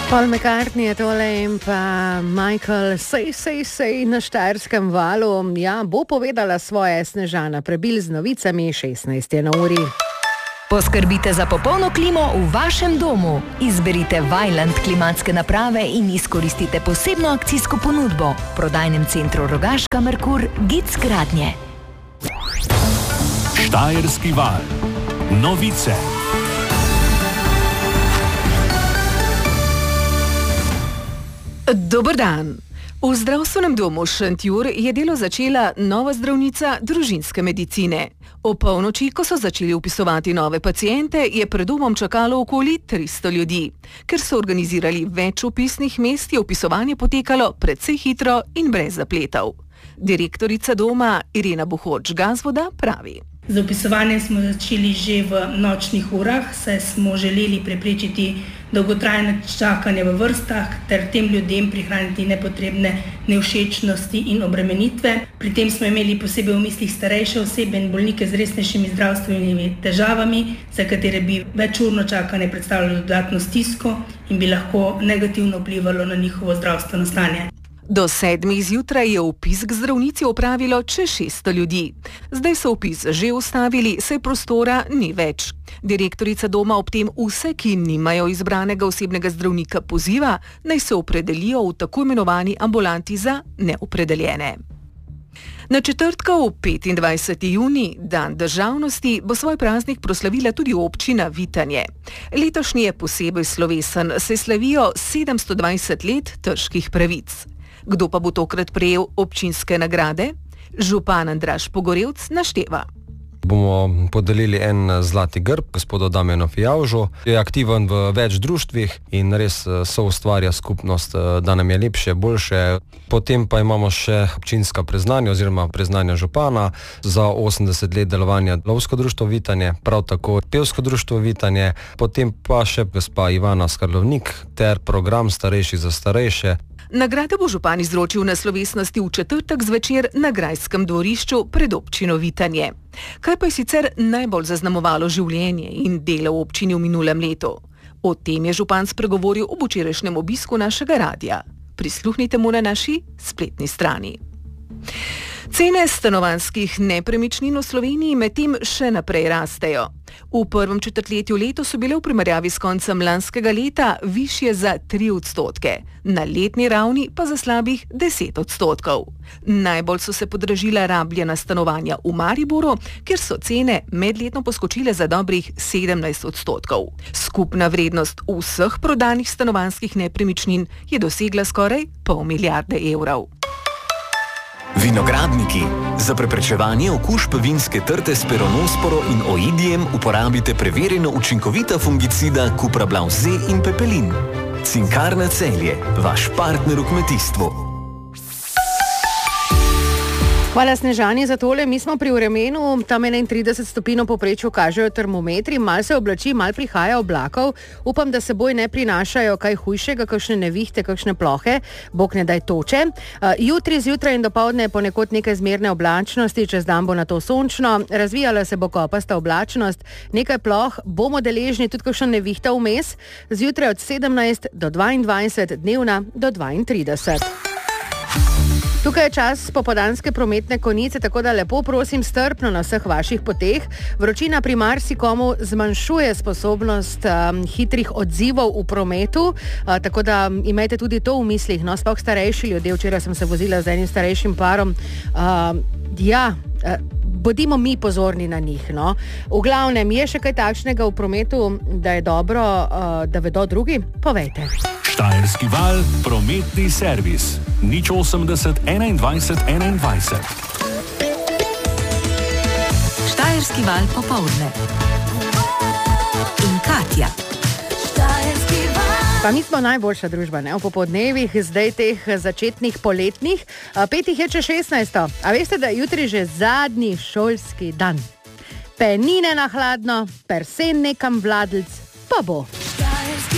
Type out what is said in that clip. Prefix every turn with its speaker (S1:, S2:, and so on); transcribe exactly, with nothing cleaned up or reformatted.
S1: Paul McCartney je tole in pa Michael Sej, sej, sej na Štajerskem valu. Ja, bo povedala svoje Snežana Prebil z novicami šestnajst je na uri.
S2: Poskrbite za popolno klimo v vašem domu. Izberite Vaillant klimatske naprave in izkoristite posebno akcijsko ponudbo. V prodajnem centru Rogaška Merkur Gic gradnje.
S3: Štajerski val. Novice.
S4: Dober dan. V zdravstvenem domu Šentjur je delo začela nova zdravnica družinske medicine. O polnoči, ko so začeli vpisovati nove paciente, je pred domom čakalo okoli tristo ljudi. Ker so organizirali več vpisnih mest, je vpisovanje potekalo precej hitro in brez zapletov. Direktorica doma Irena Buhoč-Gazvoda pravi.
S5: Z vpisovanjem smo začeli že v nočnih urah, saj smo želeli preprečiti dolgotrajne čakanje v vrstah ter tem ljudem prihraniti nepotrebne nevšečnosti in obremenitve. Pri tem smo imeli posebej v mislih starejše osebe in bolnike z resnejšimi zdravstvenimi težavami, za katere bi večurno čakanje predstavljalo dodatno stisko in bi lahko negativno vplivalo na njihovo zdravstveno stanje.
S4: Do sedmih zjutraj je vpis k zdravnici opravilo čez šeststo ljudi. Zdaj so vpis že ustavili, saj prostora ni več. Direktorica doma ob tem vse, ki nimajo izbranega osebnega zdravnika, poziva, naj se opredelijo v tako imenovani ambulanti za neopredeljene. Na četrtkov petindvajseti junij, dan državnosti, bo svoj praznik proslavila tudi občina Vitanje. Letošnji je posebej slovesen, saj slavijo sedemsto dvajset let težkih pravic. Kdo pa bo tokrat prejel občinske nagrade? Župan Andraž Pogorevc našteva.
S6: Bomo podelili en zlati grb gospodu Damjanu Fijavžu. Je aktiven v več društvih in res soustvarja skupnost, da nam je lepše, boljše. Potem pa imamo še občinska priznanja oziroma priznanja župana za osemdeset let delovanja Lovsko društvo Vitanje, prav tako Pevsko društvo Vitanje, potem pa še gospa Ivana Skarlovnik ter program Starejši za starejše.
S4: Nagrade bo župan izročil na slovesnosti v četrtek zvečer na Grajskem dvorišču pred občino Vitanje. Kaj pa je sicer najbolj zaznamovalo življenje in delo v občini v minulem letu? O tem je župan spregovoril ob včerajšnjem obisku našega radia. Prisluhnite mu na naši spletni strani. Cene stanovanjskih nepremičnin v Sloveniji medtem še naprej rastejo. V prvem četrtletju letos so bile v primerjavi s koncem lanskega leta višje za tri odstotke, na letni ravni pa za slabih deset odstotkov. Najbolj so se podražila rabljena stanovanja v Mariboru, kjer so cene medletno poskočile za dobrih sedemnajst odstotkov. Skupna vrednost vseh prodanih stanovanjskih nepremičnin je dosegla skoraj pol milijarde evrov.
S7: Vinogradniki. Za preprečevanje okužb vinske trte s peronosporo in oidijem uporabite preverjeno učinkovita fungicida Cuprablav Z in Pepelin. Cinkarna Celje, vaš partner v kmetijstvu.
S1: Hvala Snežani za tole. Mi smo pri vremenu, tam enaintrideset stopinj v povprečju kažejo termometri, mal se oblači, mal prihaja oblakov. Upam, da seboj ne prinašajo kaj hujšega, kakšne nevihte, kakšne plohe, bog ne daj toče. Uh, jutri zjutraj in dopoldne je ponekod nekaj zmerne oblačnosti, čez dan bo na to sončno, razvijala se bo kopasta oblačnost, nekaj ploh, bomo deležni tudi kakšna nevihta vmes, zjutraj od sedemnajst do dvaindvajset, dnevna do dvaintrideset. Tukaj je čas popoldanske prometne konice, tako da lepo prosim strpno na vseh vaših poteh. Vročina pri marsikomu zmanjšuje sposobnost um, hitrih odzivov v prometu, uh, tako da imejte tudi to v mislih. No, sploh starejši ljudje, včeraj sem se vozila z enim starejšim parom. Uh, ja, uh, bodimo mi pozorni na njih. No. V glavnem, je še kaj takšnega v prometu, da je dobro, uh, da vedo drugi? Povejte.
S3: Štajerski val, prometni servis. nič osemdeset enaindvajset enaindvajset.
S2: Štajerski val popoldne. In Katja.
S1: Štajerski val. Pa mi smo najboljša družba, ne? V popoldnevih, zdaj teh začetnih poletnih. Petih je če šestnajsto. A veste, da je jutri že zadnji šolski dan? Penine na hladno, persen nekam vladlc, pa bo.